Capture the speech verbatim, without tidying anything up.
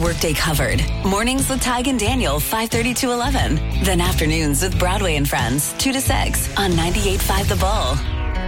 workday covered. Mornings with Tig and Daniel, five thirty to eleven. Then afternoons with Broadway and Friends, two to six on ninety-eight point five The Bull.